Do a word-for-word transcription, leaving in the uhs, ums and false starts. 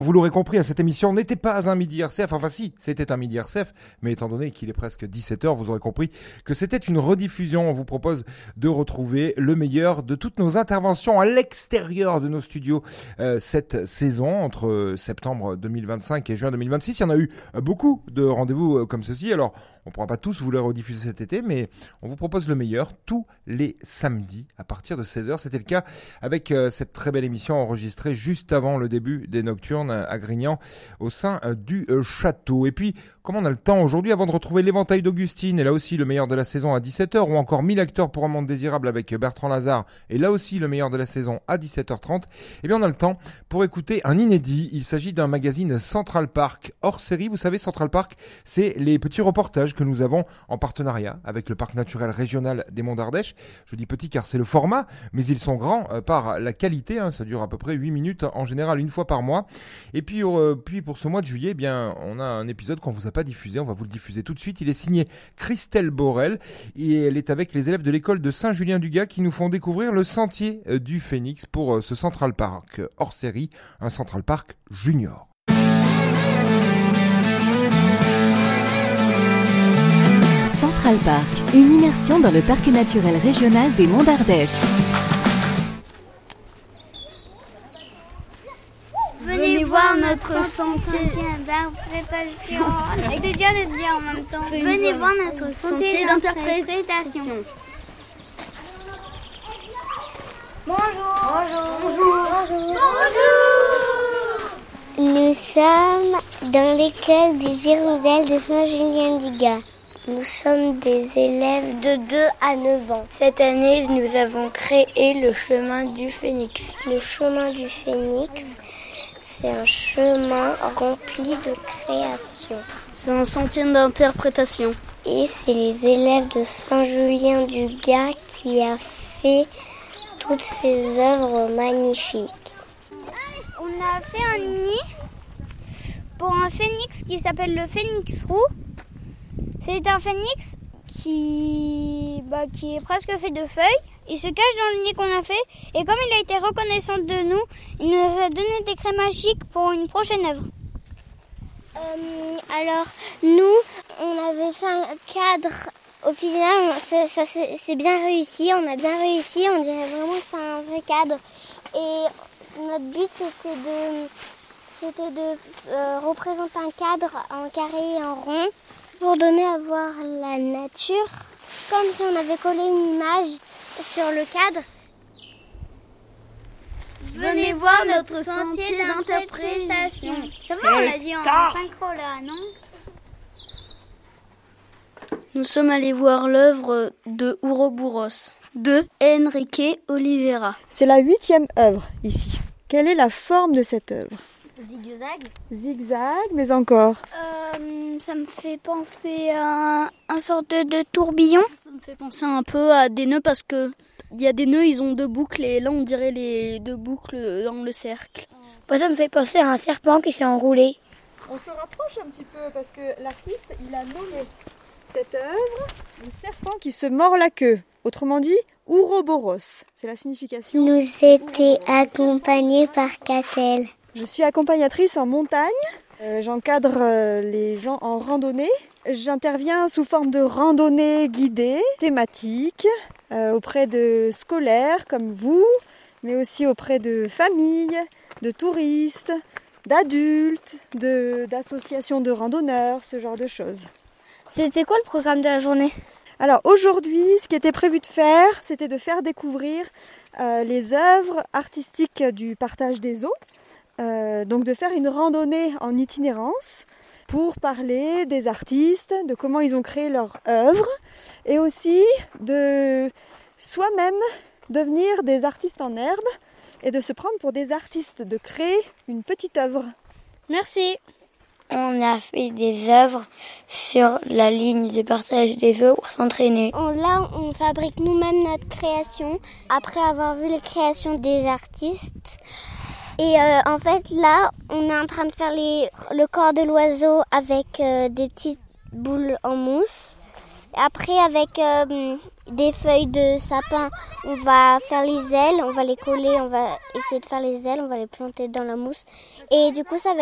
Vous l'aurez compris, à cette émission n'était pas un Midi R C F, enfin si, c'était un Midi R C F, mais étant donné qu'il est presque dix-sept heures, vous aurez compris que c'était une rediffusion. On vous propose de retrouver le meilleur de toutes nos interventions à l'extérieur de nos studios euh, cette saison, entre septembre deux mille vingt-cinq et juin deux mille vingt-six. Il y en a eu beaucoup de rendez-vous euh, comme ceci, alors on ne pourra pas tous vous les rediffuser cet été, mais on vous propose le meilleur tous les samedis à partir de seize heures. C'était le cas avec euh, cette très belle émission enregistrée juste avant le début des Nocturnes à Grignan au sein euh, du euh, château. Et puis, comme on a le temps aujourd'hui, avant de retrouver l'éventail d'Augustine, et là aussi le meilleur de la saison à dix-sept heures, ou encore mille acteurs pour un monde désirable avec Bertrand Lazare, et là aussi le meilleur de la saison à dix-sept heures trente, eh bien on a le temps pour écouter un inédit. Il s'agit d'un magazine Central Park hors série. Vous savez, Central Park, c'est les petits reportages que nous avons en partenariat avec le parc naturel régional des Monts d'Ardèche. Je dis petit car c'est le format, mais ils sont grands euh, par la qualité, hein. Ça dure à peu près huit minutes en général, une fois par mois. Et puis, euh, puis pour ce mois de juillet, eh bien, on a un épisode qu'on vous a pas diffusé, on va vous le diffuser tout de suite. Il est signé Christelle Borel et elle est avec les élèves de l'école de Saint-Julien-du-Gard qui nous font découvrir le sentier euh, du Phénix pour euh, ce Central Park euh, hors série, un Central Park junior. Central Park, une immersion dans le parc naturel régional des Monts d'Ardèche. Venez voir notre sentier d'interprétation. C'est dur de se dire en même temps. Venez voir notre sentier d'interprétation. Bonjour. Bonjour. Bonjour. Bonjour. Nous sommes dans l'école des hirondelles de Saint-Julien-du-Gard. Nous sommes des élèves de deux à neuf ans. Cette année, nous avons créé le chemin du Phénix. Le chemin du Phénix, c'est un chemin rempli de création. C'est un sentier d'interprétation. Et c'est les élèves de Saint-Julien-du-Gard qui a fait toutes ces œuvres magnifiques. On a fait un nid pour un phénix qui s'appelle le phénix roux. C'est un phénix qui, bah, qui est presque fait de feuilles. Il se cache dans le nid qu'on a fait. Et comme il a été reconnaissant de nous, il nous a donné des craies magiques pour une prochaine œuvre. Euh, alors, nous, on avait fait un cadre. Au final, ça, ça, c'est, c'est bien réussi. On a bien réussi. On dirait vraiment que c'est un vrai cadre. Et notre but, c'était de, c'était de euh, représenter un cadre en carré et en rond pour donner à voir la nature, comme si on avait collé une image sur le cadre. Venez voir notre sentier d'interprétation. C'est vrai, on l'a dit en synchro là, non ? Nous sommes allés voir l'œuvre de Ouroboros, de Enrique Oliveira. C'est la huitième œuvre ici. Quelle est la forme de cette œuvre ? Zigzag. Zigzag, mais encore euh, Ça me fait penser à un sorte de, de tourbillon. Ça me fait penser un peu à des nœuds parce que il y a des nœuds, ils ont deux boucles et là on dirait les deux boucles dans le cercle. Moi, ça me fait penser à un serpent qui s'est enroulé. On se rapproche un petit peu parce que l'artiste, il a nommé cette œuvre le serpent qui se mord la queue. Autrement dit, Ouroboros. C'est la signification. Nous étions accompagnés par Catel. Je suis accompagnatrice en montagne, euh, j'encadre euh, les gens en randonnée. J'interviens sous forme de randonnée guidée, thématique, euh, auprès de scolaires comme vous, mais aussi auprès de familles, de touristes, d'adultes, de, d'associations de randonneurs, ce genre de choses. C'était quoi le programme de la journée ? Alors aujourd'hui, ce qui était prévu de faire, c'était de faire découvrir euh, les œuvres artistiques du partage des eaux. Euh, donc de faire une randonnée en itinérance pour parler des artistes, de comment ils ont créé leur œuvre et aussi de soi-même devenir des artistes en herbe et de se prendre pour des artistes, de créer une petite œuvre. Merci. On a fait des œuvres sur la ligne de partage des eaux pour s'entraîner. On, là, on fabrique nous-mêmes notre création après avoir vu les créations des artistes. Et euh, en fait, là, on est en train de faire les, le corps de l'oiseau avec euh, des petites boules en mousse. Après, avec euh, des feuilles de sapin, on va faire les ailes, on va les coller, on va essayer de faire les ailes, on va les planter dans la mousse. Et du coup, ça va